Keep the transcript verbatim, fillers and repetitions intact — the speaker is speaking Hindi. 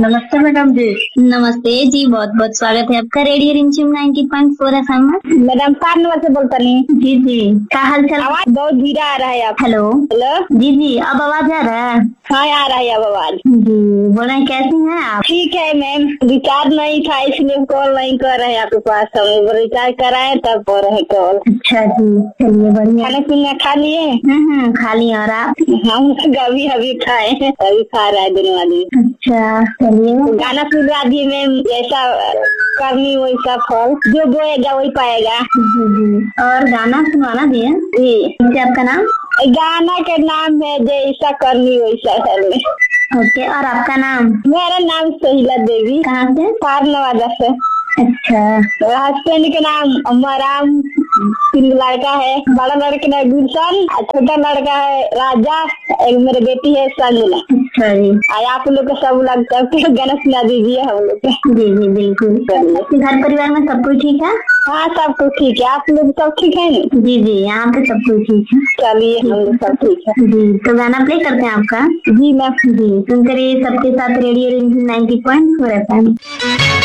नमस्ते मैडम जी। नमस्ते जी, बहुत बहुत स्वागत है आपका रेडियो रिमझिम नाइन्टी पॉइंट फोर एफएम में। मैडम पार नंबर से बोलता नहीं। जी जी, क्या हाल चाल? आवाज बहुत धीरा आ रहा है आप। हेलो हेलो जी जी, अब आवाज आ रहा है? हाँ आ रहा है अब आवाज। जी बोले, कैसी हैं आप? ठीक है मैम, रिचार्ज नहीं था इसलिए कॉल नहीं कर रहे हैं आपके पास। हम रिचार्ज कराए तब कर रहे कॉल। अच्छा जी, चलिए बढ़िया। खाना पीना खा लिए? हम्म खा लिया। और आप? हम अभी अभी खाए हैं, अभी खा रहा है दोनों आदमी। अच्छा चलिए। तो गाना सुनवा दिए मैम, जैसा करनी वैसा फल, जो बोएगा वही पाएगा। जी जी, और गाना सुनवाना दिए जी। आपका नाम? गाना के नाम है जैसा करनी वैसा है। ओके, और आपका नाम? मेरा नाम सोहिला देवी। कहाँ से? पार नवादा से। अच्छा, हस्बैंड के नाम अमराम, तीन लड़का है, बड़ा लड़के का नाम गुलशन, छोटा लड़का है राजा, एक मेरी बेटी है संजना। अच्छा जी। आप लोग को सब लगता है गाना सुना दीजिए हम लोग को। जी जी बिल्कुल। घर परिवार में सब कुछ ठीक है? हाँ सब कुछ ठीक है, आप लोग सब ठीक है? जी जी, यहाँ पे सब कुछ ठीक है। चलिए हम लोग सब ठीक है। जी, तो गाना प्ले करते हैं आपका। जी मैम। जी, सुनते रहिए सबके साथ रेडियो रिमझिम नाइन्टी पॉइंट फोर एफएम।